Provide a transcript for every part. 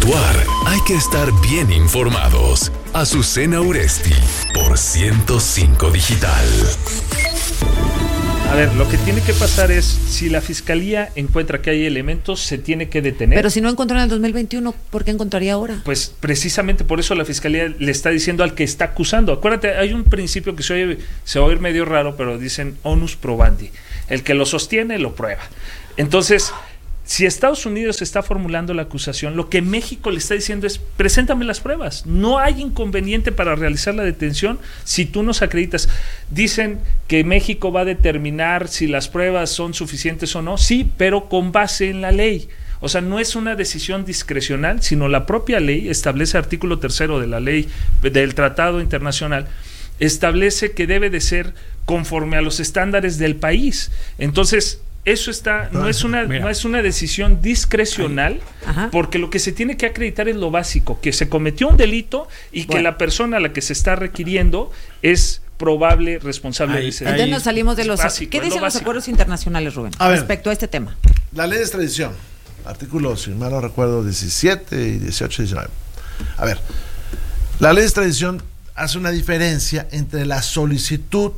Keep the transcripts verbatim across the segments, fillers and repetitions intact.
actuar hay que estar bien informados. Azucena Uresti por ciento cinco Digital. A ver, lo que tiene que pasar es, si la Fiscalía encuentra que hay elementos, se tiene que detener. Pero si no encontró en el dos mil veintiuno, ¿por qué encontraría ahora? Pues precisamente por eso la Fiscalía le está diciendo al que está acusando. Acuérdate, hay un principio que se oye, se va a oír medio raro, pero dicen onus probandi. El que lo sostiene, lo prueba. Entonces, si Estados Unidos está formulando la acusación, lo que México le está diciendo es, preséntame las pruebas. No hay inconveniente para realizar la detención si tú nos acreditas. Dicen que México va a determinar si las pruebas son suficientes o no. Sí, pero con base en la ley. O sea, no es una decisión discrecional, sino la propia ley establece, artículo tercero de la ley del Tratado Internacional, establece que debe de ser conforme a los estándares del país. Entonces, eso está, no es una, no es una decisión discrecional, Ajá. porque lo que se tiene que acreditar es lo básico, que se cometió un delito y bueno. que la persona a la que se está requiriendo es probable responsable ahí, de ese delito. Entonces nos salimos de los... Básico, ¿Qué dicen los acuerdos internacionales, Rubén, a ver, respecto a este tema? La ley de extradición, artículos, si mal no recuerdo, diecisiete y dieciocho y diecinueve. A ver, la ley de extradición hace una diferencia entre la solicitud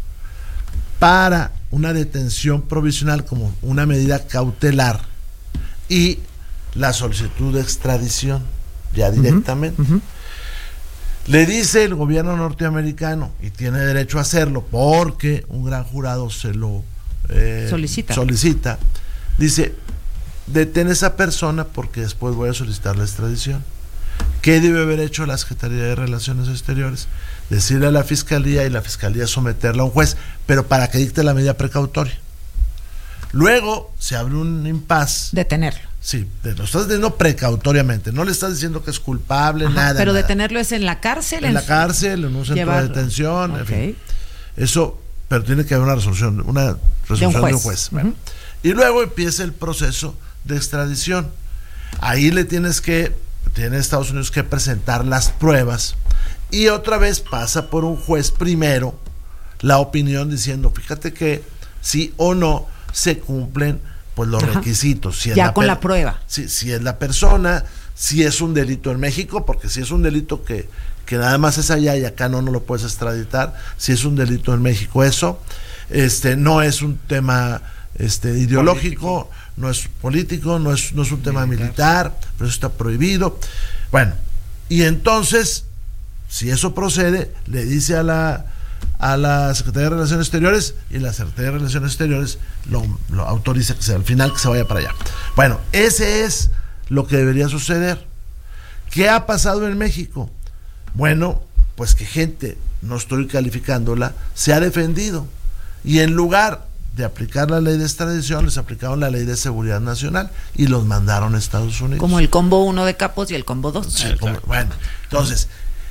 para una detención provisional como una medida cautelar y la solicitud de extradición ya directamente. Uh-huh, uh-huh. Le dice el gobierno norteamericano, y tiene derecho a hacerlo porque un gran jurado se lo eh, solicita. solicita, dice, detén a esa persona porque después voy a solicitar la extradición. ¿Qué debe haber hecho la Secretaría de Relaciones Exteriores? Decirle a la Fiscalía y la Fiscalía someterla a un juez, pero para que dicte la medida precautoria. Luego se abre un impasse. Detenerlo. Sí, lo estás deteniendo precautoriamente, no le estás diciendo que es culpable, Ajá, nada. Pero nada. detenerlo es en la cárcel. En, en la cárcel, en un centro llevarlo. de detención, okay. en fin. Eso, pero tiene que haber una resolución, una resolución de un juez. De un juez. Uh-huh. Bueno. Y luego empieza el proceso de extradición. Ahí le tienes que, tiene Estados Unidos que presentar las pruebas y otra vez pasa por un juez primero la opinión diciendo, fíjate que sí o no se cumplen pues los Ajá. requisitos. Si es ya la con per- la prueba. Si, si es la persona, si es un delito en México, porque si es un delito que, que nada más es allá y acá no, no lo puedes extraditar, si es un delito en México eso, este no es un tema este ideológico, político. no es político, no es, no es un tema militar, militar pero eso está prohibido. Bueno, y entonces, si eso procede, le dice a la a la Secretaría de Relaciones Exteriores y la Secretaría de Relaciones Exteriores lo, lo autoriza que sea, al final que se vaya para allá. Bueno, ese es lo que debería suceder. ¿Qué ha pasado en México? Bueno, pues que gente, no estoy calificándola, se ha defendido y en lugar de aplicar la ley de extradición, les aplicaron la ley de seguridad nacional y los mandaron a Estados Unidos. Como el combo uno de Capos y el combo dos. Sí, como, bueno, entonces,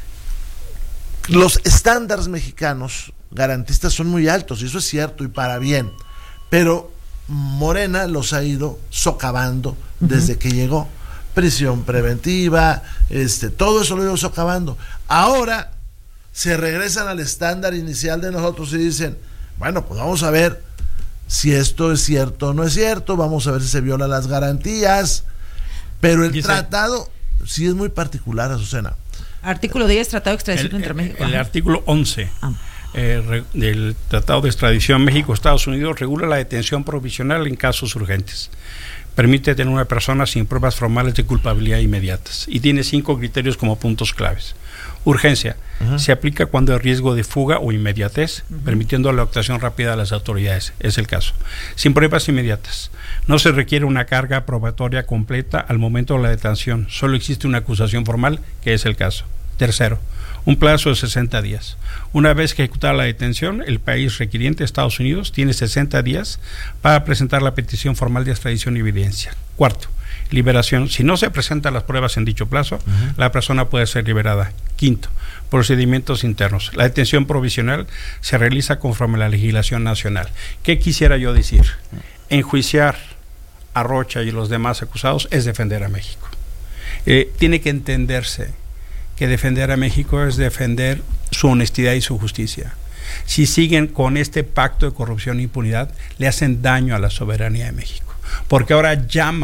los estándares mexicanos garantistas son muy altos, y eso es cierto, y para bien, pero Morena los ha ido socavando uh-huh. desde que llegó. Prisión preventiva, este, todo eso lo ha ido socavando. Ahora se regresan al estándar inicial de nosotros y dicen, bueno, pues vamos a ver si esto es cierto o no es cierto, vamos a ver si se violan las garantías, pero el Dice, tratado sí es muy particular, Azucena. Artículo diez, Tratado de Extradición el, entre México. El, el artículo once ah. eh, re, del Tratado de Extradición México-Estados Unidos regula la detención provisional en casos urgentes. Permite tener una persona sin pruebas formales de culpabilidad inmediatas y tiene cinco criterios como puntos claves. Urgencia. Uh-huh. Se aplica cuando hay riesgo de fuga o inmediatez, uh-huh. permitiendo la actuación rápida de las autoridades. Es el caso. Sin pruebas inmediatas. No se requiere una carga probatoria completa al momento de la detención. Solo existe una acusación formal, que es el caso. Tercero, un plazo de sesenta días. Una vez que ejecutada la detención, el país requiriente, Estados Unidos, tiene sesenta días para presentar la petición formal de extradición y evidencia. Cuarto, liberación. Si no se presentan las pruebas en dicho plazo, uh-huh. la persona puede ser liberada. Quinto, procedimientos internos. La detención provisional se realiza conforme a la legislación nacional. ¿Qué quisiera yo decir? Enjuiciar a Rocha y los demás acusados es defender a México. Eh, tiene que entenderse que defender a México es defender su honestidad y su justicia. Si siguen con este pacto de corrupción e impunidad, le hacen daño a la soberanía de México. Porque ahora llaman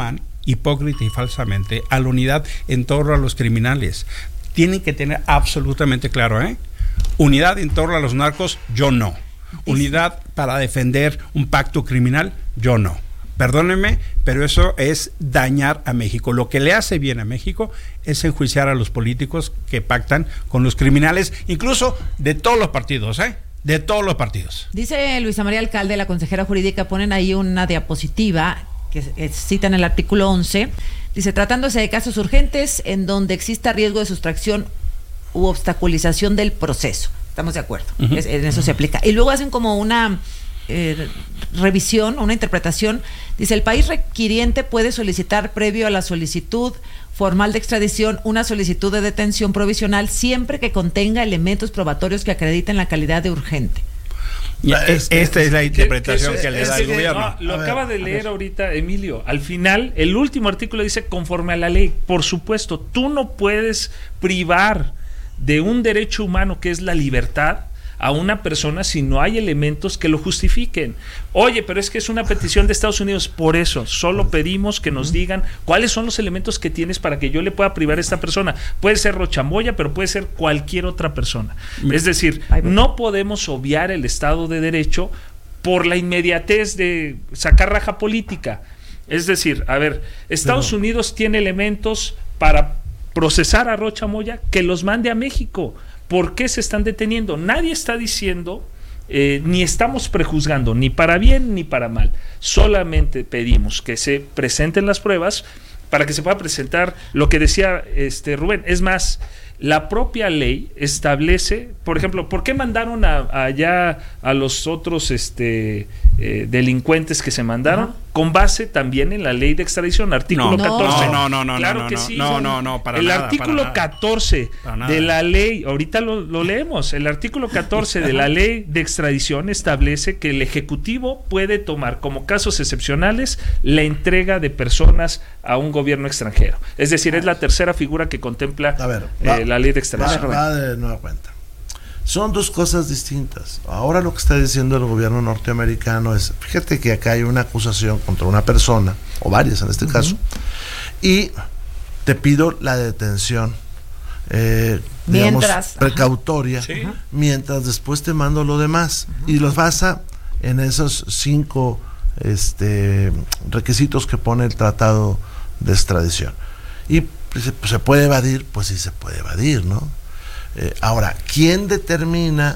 hipócrita y falsamente a la unidad en torno a los criminales. Tienen que tener absolutamente claro, ¿eh? Unidad en torno a los narcos, yo no. Unidad para defender un pacto criminal, yo no. Perdónenme, pero eso es dañar a México. Lo que le hace bien a México es enjuiciar a los políticos que pactan con los criminales, incluso de todos los partidos, ¿eh? De todos los partidos. Dice Luisa María Alcalde, la consejera jurídica, ponen ahí una diapositiva que cita en el artículo once. Dice, tratándose de casos urgentes en donde exista riesgo de sustracción u obstaculización del proceso. Estamos de acuerdo, uh-huh. es, en eso se aplica. Y luego hacen como una eh, revisión, una interpretación. Dice, el país requiriente puede solicitar previo a la solicitud formal de extradición una solicitud de detención provisional siempre que contenga elementos probatorios que acrediten la calidad de urgente. Este, Esta es la interpretación que, que, que, que le da el que, gobierno. No, lo a acaba ver, de leer ahorita Emilio. Al final, el último artículo dice conforme a la ley. Por supuesto, tú no puedes privar de un derecho humano que es la libertad a una persona si no hay elementos que lo justifiquen. Oye, pero es que es una petición de Estados Unidos. Por eso, solo pedimos que nos digan cuáles son los elementos que tienes para que yo le pueda privar a esta persona. Puede ser Rochamoya, pero puede ser cualquier otra persona. Es decir, no podemos obviar el Estado de Derecho por la inmediatez de sacar raja política. Es decir, a ver, Estados pero... Unidos tiene elementos para procesar a Rochamoya, que los mande a México. ¿Por qué se están deteniendo? Nadie está diciendo, eh, ni estamos prejuzgando, ni para bien ni para mal. Solamente pedimos que se presenten las pruebas para que se pueda presentar lo que decía este Rubén. Es más, la propia ley establece, por ejemplo, ¿por qué mandaron a, a allá a los otros este, eh, delincuentes que se mandaron? Uh-huh. Con base también en la ley de extradición, artículo no, catorce. No, no, no, claro no, que no, sí. no, no, no, para el nada. El artículo catorce de la ley, ahorita lo, lo leemos, el artículo catorce de la ley de extradición establece que el Ejecutivo puede tomar como casos excepcionales la entrega de personas a un gobierno extranjero. Es decir, es la tercera figura que contempla a ver, va, eh, la ley de extradición. Va, va de nueva cuenta. Son dos cosas distintas. Ahora lo que está diciendo el gobierno norteamericano es, fíjate que acá hay una acusación contra una persona, o varias en este uh-huh. caso, y te pido la detención, eh, digamos, mientras, precautoria, ¿sí? mientras después te mando lo demás, uh-huh. y los basa en esos cinco este, requisitos que pone el tratado de extradición. Y pues, se puede evadir, pues sí se puede evadir, ¿no? Eh, ahora, ¿quién determina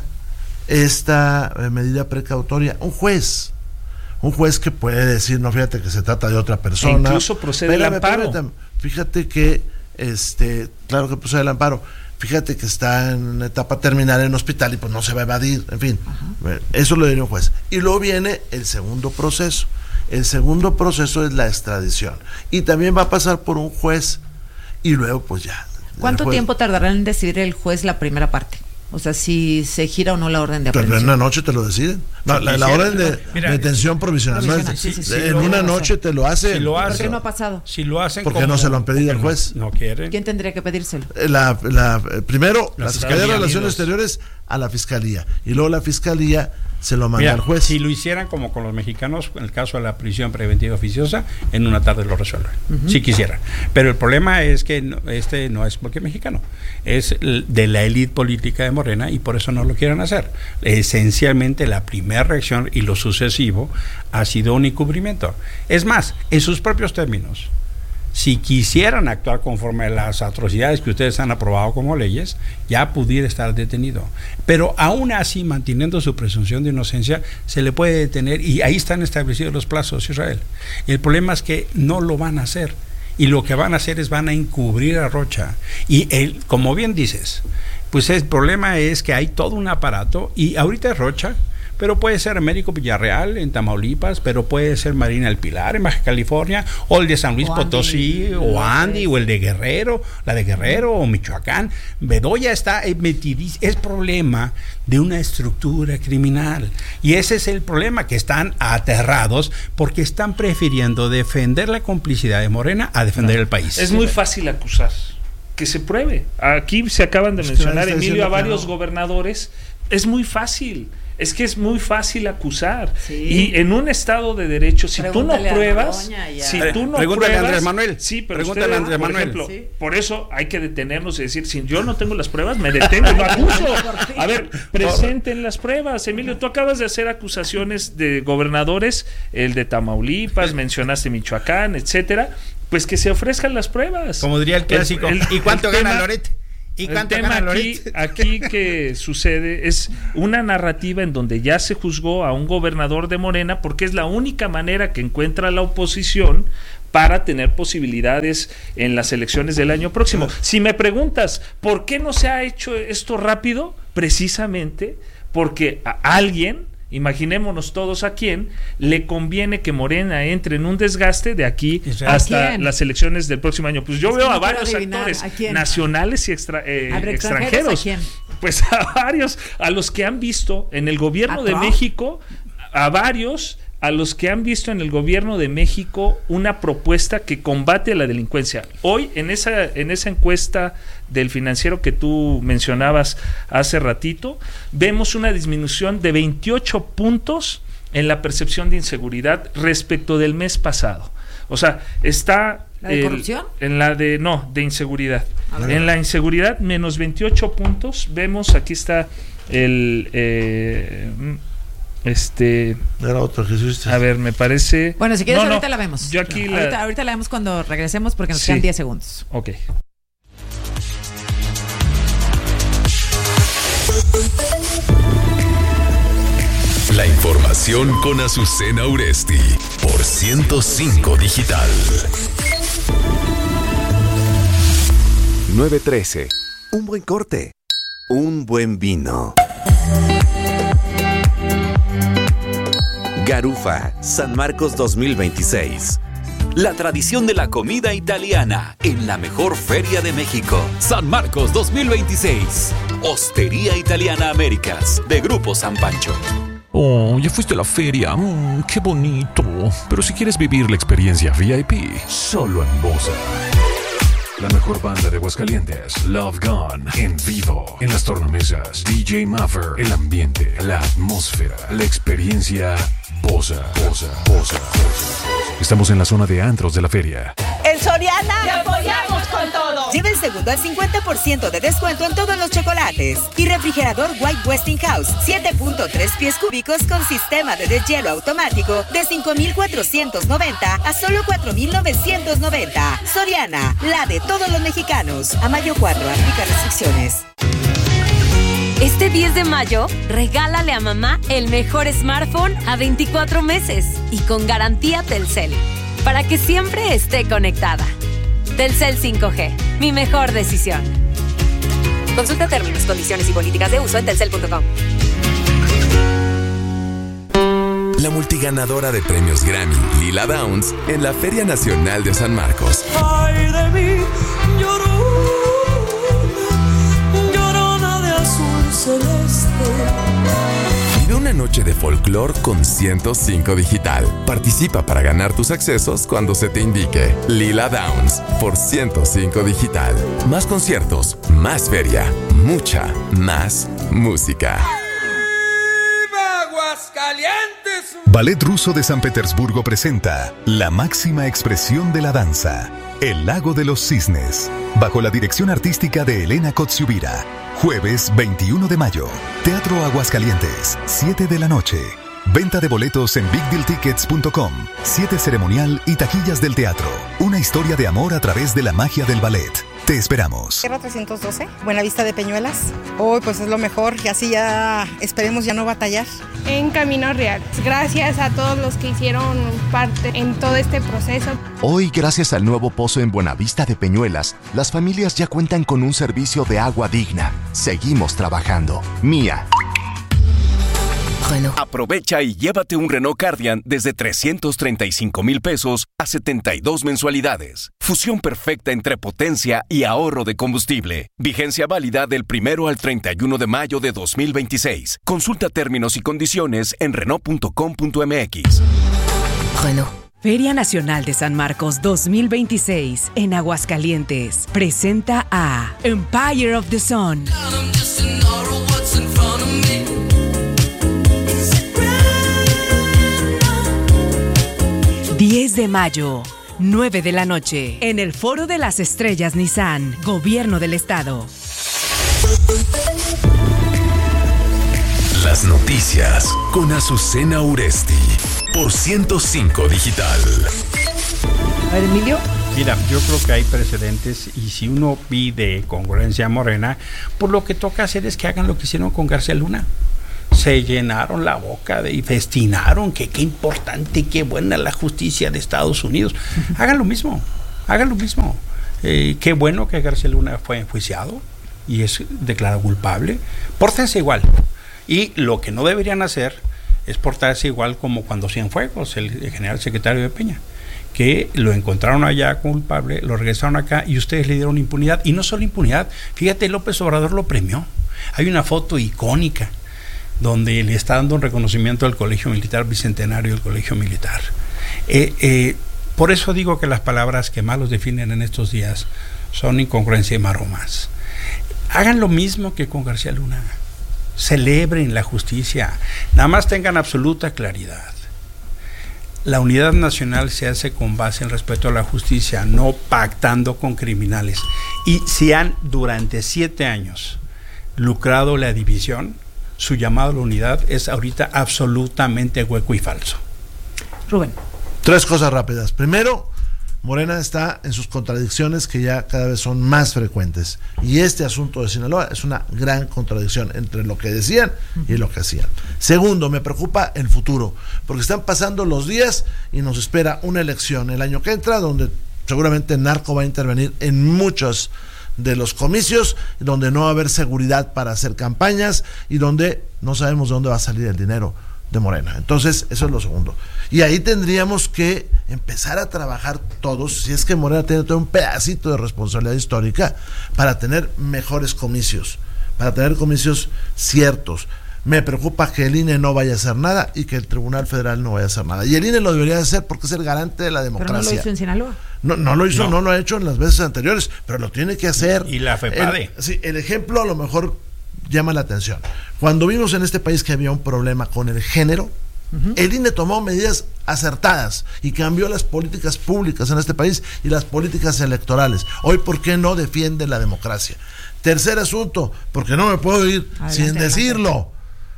esta eh, medida precautoria? Un juez. Un juez que puede decir, no, fíjate que se trata de otra persona. E incluso procede el amparo. Espérame, fíjate que, este, claro que procede el amparo. Fíjate que está en una etapa terminal en hospital y pues no se va a evadir. En fin, uh-huh. eso lo diría un juez. Y luego viene el segundo proceso. El segundo proceso es la extradición. Y también va a pasar por un juez. Y luego, pues ya. ¿Cuánto juez, tiempo tardará en decidir el juez la primera parte? O sea, si se gira o no la orden de aprehensión. Pero en una noche te lo deciden. No, la, la orden de mira, detención provisional. provisional no es, sí, sí, sí, en sí, una noche hacer. te lo hace. Si lo ¿Por qué no ha pasado? Si lo hacen porque como, no se lo han pedido al juez. No, no quieren. ¿Quién tendría que pedírselo? La, la, primero, la, la Fiscalía de Relaciones Exteriores a la Fiscalía. Y luego la Fiscalía se lo manda Mira, al juez. Si lo hicieran como con los mexicanos, en el caso de la prisión preventiva oficiosa, en una tarde lo resuelven, uh-huh. si quisieran. Pero el problema es que no, este no es porque es mexicano, es de la élite política de Morena y por eso no lo quieren hacer. Esencialmente la primera reacción y lo sucesivo ha sido un encubrimiento. Es más, en sus propios términos, si quisieran actuar conforme a las atrocidades que ustedes han aprobado como leyes, ya pudiera estar detenido. Pero aún así, manteniendo su presunción de inocencia, se le puede detener y ahí están establecidos los plazos, Israel. El problema es que no lo van a hacer y lo que van a hacer es van a encubrir a Rocha. Y él, como bien dices, pues el problema es que hay todo un aparato y ahorita es Rocha, pero puede ser Américo Villarreal en Tamaulipas, pero puede ser Marina del Pilar en Baja California, o el de San Luis o Potosí, Andy, o Andy, o el de Guerrero, la de Guerrero, o Michoacán. Bedoya está metidísimo. Es problema de una estructura criminal. Y ese es el problema, que están aterrados porque están prefiriendo defender la complicidad de Morena a defender no. el país. Es muy fácil acusar. Que se pruebe. Aquí se acaban de mencionar, Emilio, a varios no. gobernadores. Es muy fácil. Es que es muy fácil acusar. Sí. Y en un Estado de derecho, si tú no Pregúntale a pruebas, Noroña y a- si Eh, tú no pregúntale a pruebas, Andrés Manuel. sí, pero Pregúntale ustedes, a Andrés por Manuel. ejemplo, Sí. por eso hay que detenernos y decir, si yo no tengo las pruebas, me detengo y no acuso. A ver, presenten las pruebas. Emilio, tú acabas de hacer acusaciones de gobernadores, el de Tamaulipas, mencionaste Michoacán, etcétera. Pues que se ofrezcan las pruebas. Como diría el clásico. El- el- ¿Y cuánto el gana tema- Loret? ¿Y El cuánto tema gana aquí, Loret? aquí que sucede es una narrativa en donde ya se juzgó a un gobernador de Morena porque es la única manera que encuentra la oposición para tener posibilidades en las elecciones del año próximo. Si me preguntas, ¿por qué no se ha hecho esto rápido? Precisamente porque a alguien, imaginémonos todos a quién, le conviene que Morena entre en un desgaste de aquí Israel. hasta ¿A quién? las elecciones del próximo año. Pues yo Es que veo no a quiero varios adivinar, actores ¿a quién? nacionales y extra- eh, A ver, extranjeros. ¿extranjeros a quién? Pues a varios, a los que han visto en el gobierno ¿A de Trump? México, a varios, a los que han visto en el gobierno de México una propuesta que combate a la delincuencia. Hoy, en esa, en esa encuesta del Financiero que tú mencionabas hace ratito, vemos una disminución de veintiocho puntos en la percepción de inseguridad respecto del mes pasado. O sea, está... ¿La de el- corrupción? En la de, no, de inseguridad. A ver. En la inseguridad, menos veintiocho puntos. Vemos, aquí está el... eh, este... Era otro Jesús. A ver, me parece... Bueno, si quieres, No, no, ahorita la vemos. Yo aquí la... ahorita, ahorita la vemos cuando regresemos porque nos Sí. quedan diez segundos. Ok. La información con Azucena Uresti por ciento cinco Digital. nueve trece. Un buen corte. Un buen vino. Garufa, San Marcos dos mil veintiséis. La tradición de la comida italiana en la mejor feria de México. San Marcos dos mil veintiséis. Hostería Italiana Américas, de Grupo San Pancho. Oh, ya fuiste a la feria. Mm, qué bonito. Pero si quieres vivir la experiencia V I P, solo en Bosa. La mejor banda de Aguascalientes, Love Gone, en vivo, en las tornamesas, D J Maffer, el ambiente, la atmósfera, la experiencia, Bosa, Bosa, Bosa, Bosa. Estamos en la zona de antros de la feria. En Soriana ¡te apoyamos con todo! lleva el segundo al cincuenta por ciento de descuento en todos los chocolates. Y refrigerador White Westinghouse, siete punto tres pies cúbicos con sistema de deshielo automático de cinco mil cuatrocientos noventa a solo cuatro mil novecientos noventa. Soriana, la de todos los mexicanos. A mayo cuatro, aplica restricciones. Este diez de mayo, regálale a mamá el mejor smartphone a veinticuatro meses y con garantía Telcel, para que siempre esté conectada. Telcel cinco G, mi mejor decisión. Consulta términos, condiciones y políticas de uso en telcel punto com. La multiganadora de premios Grammy, Lila Downs, en la Feria Nacional de San Marcos. Ay de mí, llorona, llorona de azul celeste. Vive una noche de folclor con ciento cinco Digital. Participa para ganar tus accesos cuando se te indique. Lila Downs por ciento cinco Digital. Más conciertos, más feria, mucha más música. Ballet Ruso de San Petersburgo presenta la máxima expresión de la danza, El Lago de los Cisnes, bajo la dirección artística de Elena Kotsiubira. Jueves veintiuno de mayo, Teatro Aguascalientes, siete de la noche. Venta de boletos en big deal tickets punto com. siete ceremonial y taquillas del teatro. Una historia de amor a través de la magia del ballet. Te esperamos. Tierra trescientos doce, Buenavista de Peñuelas. Hoy pues es lo mejor y así ya esperemos ya no batallar. En Caminos Reales. Gracias a todos los que hicieron parte en todo este proceso. Hoy, gracias al nuevo pozo en Buenavista de Peñuelas, las familias ya cuentan con un servicio de agua digna. Seguimos trabajando. Mía. Renault. Aprovecha y llévate un Renault Cardian desde trescientos treinta y cinco mil pesos a setenta y dos mensualidades. Fusión perfecta entre potencia y ahorro de combustible. Vigencia válida del primero al treinta y uno de mayo de dos mil veintiséis. Consulta términos y condiciones en renault punto com punto m x. Renault. Feria Nacional de San Marcos dos mil veintiséis en Aguascalientes presenta a Empire of the Sun. diez de mayo, nueve de la noche, en el Foro de las Estrellas Nissan, Gobierno del Estado. Las noticias con Azucena Uresti por ciento cinco Digital. A ver, Emilio. Mira, yo creo que hay precedentes y si uno pide congruencia a Morena, pues lo que toca hacer es que hagan lo que hicieron con García Luna. Se llenaron la boca de, y festinaron que qué importante y qué buena la justicia de Estados Unidos. Hagan lo mismo, hagan lo mismo. Eh, qué bueno que García Luna fue enjuiciado y es declarado culpable. Pórtense igual. Y lo que no deberían hacer es portarse igual como cuando Cienfuegos, el, el general secretario de Peña, que lo encontraron allá culpable, lo regresaron acá y ustedes le dieron impunidad. Y no solo impunidad, fíjate, López Obrador lo premió. Hay una foto icónica donde le está dando un reconocimiento al Colegio Militar Bicentenario del Colegio Militar. Eh, eh, por eso digo que las palabras que más los definen en estos días son incongruencia y maromas. Hagan lo mismo que con García Luna. Celebren la justicia. Nada más tengan absoluta claridad. La unidad nacional se hace con base en respeto a la justicia, no pactando con criminales. Y si han durante siete años lucrado la división, su llamado a la unidad es ahorita absolutamente hueco y falso. Rubén. Tres cosas rápidas. Primero, Morena está en sus contradicciones que ya cada vez son más frecuentes. Y este asunto de Sinaloa es una gran contradicción entre lo que decían y lo que hacían. Segundo, me preocupa el futuro, porque están pasando los días y nos espera una elección el año que entra, donde seguramente el narco va a intervenir en muchos de los comicios, donde no va a haber seguridad para hacer campañas y donde no sabemos de dónde va a salir el dinero de Morena. Entonces, eso es lo segundo. Y ahí tendríamos que empezar a trabajar todos, si es que Morena tiene todo un pedacito de responsabilidad histórica, para tener mejores comicios, para tener comicios ciertos. Me preocupa que el I N E no vaya a hacer nada y que el Tribunal Federal no vaya a hacer nada. Y el I N E lo debería hacer porque es el garante de la democracia. Pero no lo hizo en Sinaloa. No, no lo hizo, no. no lo ha hecho en las veces anteriores, pero lo tiene que hacer. Y la FEPADE. El, sí, el ejemplo a lo mejor llama la atención. Cuando vimos en este país que había un problema con el género, uh-huh. el I N E tomó medidas acertadas y cambió las políticas públicas en este país y las políticas electorales. Hoy, ¿por qué no defiende la democracia? Tercer asunto, porque no me puedo ir adelante, sin decirlo. Adelante.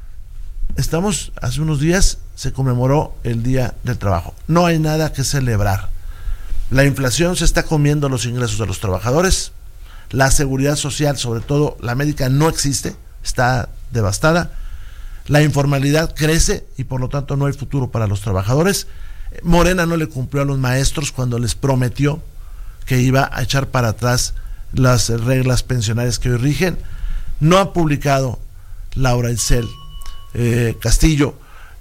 Estamos, hace unos días se conmemoró el Día del Trabajo. No hay nada que celebrar. La inflación se está comiendo los ingresos de los trabajadores. La seguridad social, sobre todo la médica, no existe, está devastada. La informalidad crece y por lo tanto no hay futuro para los trabajadores. Morena no le cumplió a los maestros cuando les prometió que iba a echar para atrás las reglas pensionarias que hoy rigen. No ha publicado Laura Itzel eh, Castillo,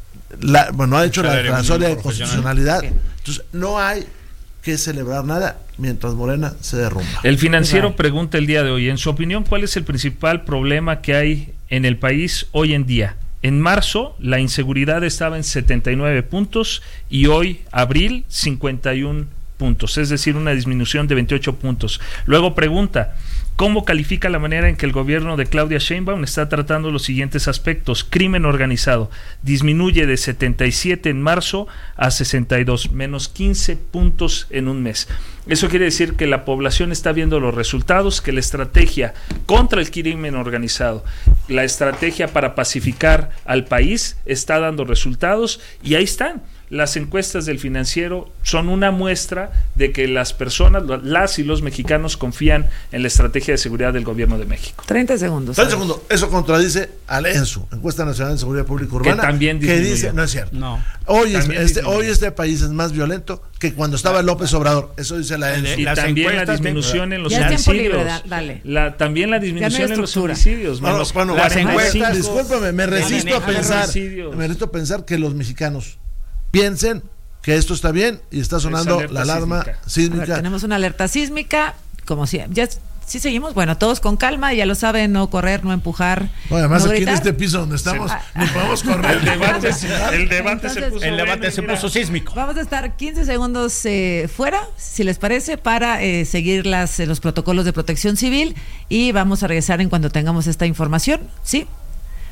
la, bueno, ha hecho la declaratoria de constitucionalidad. Entonces no hay que celebrar nada mientras Morena se derrumba. El Financiero pregunta el día de hoy, en su opinión, ¿cuál es el principal problema que hay en el país hoy en día? En marzo la inseguridad estaba en setenta y nueve puntos y hoy, abril, cincuenta y uno puntos, es decir, una disminución de veintiocho puntos. Luego pregunta, ¿cómo califica la manera en que el gobierno de Claudia Sheinbaum está tratando los siguientes aspectos? Crimen organizado, disminuye de setenta y siete en marzo a sesenta y dos, menos quince puntos en un mes. Eso quiere decir que la población está viendo los resultados, que la estrategia contra el crimen organizado, la estrategia para pacificar al país está dando resultados y ahí están. Las encuestas del Financiero son una muestra de que las personas, las y los mexicanos confían en la estrategia de seguridad del gobierno de México. treinta segundos. treinta segundos. Eso contradice al ENSU, Encuesta Nacional de Seguridad Pública Urbana, que también que dice, no es cierto. No. Hoy, es, este, hoy este país es más violento que cuando estaba López Obrador. Eso dice la ENSU. Y las también la disminución en los ya homicidios. Libre, da, dale. La, también la disminución no en los homicidios. Bueno, menos, bueno, las encuestas, discúlpame, me resisto a pensar, me resisto a pensar que los mexicanos piensen que esto está bien y está sonando la alarma sísmica. sísmica. Ver, tenemos una alerta sísmica, como si ya sí seguimos, bueno, todos con calma, ya lo saben, no correr, no empujar. No, además no aquí gritar. en este piso donde estamos, sí. ni podemos correr. El debate, el debate Entonces, se puso, el debate se puso sísmico. Vamos a estar quince segundos eh, fuera, si les parece, para eh, seguir las, eh, los protocolos de protección civil y vamos a regresar en cuanto tengamos esta información, ¿sí?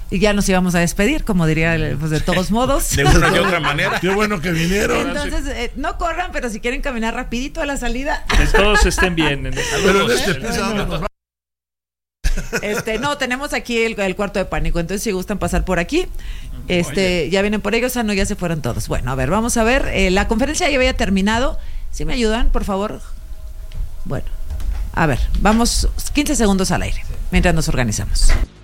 y ya nos íbamos a despedir, como diría, el, pues de todos modos. De una y otra manera. Qué bueno que vinieron. Entonces, eh, no corran, pero si quieren caminar rapidito a la salida. Que todos estén bien. En Pero en este piso, ¿dónde nos va? Este, no, tenemos aquí el, el cuarto de pánico, entonces si gustan pasar por aquí, este, Oye. ya vienen por ellos, ah, no, ya se fueron todos. Bueno, a ver, vamos a ver, eh, la conferencia ya había terminado, ¿sí me ayudan, por favor? Bueno, a ver, vamos quince segundos al aire, mientras nos organizamos.